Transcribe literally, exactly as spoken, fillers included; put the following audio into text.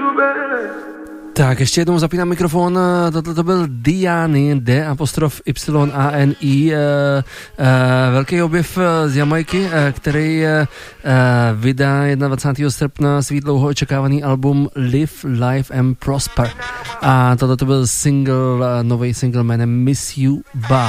Tak, ještě jednou zapínám mikrofon, toto to byl Diany, D apostrof Y A N I, uh, uh, velký objev z Jamajky, uh, který uh, vydá dvacátého prvního srpna svý dlouho očekávaný album Live, Life and Prosper. A toto to byl single, uh, nový single jménem Miss You Bar.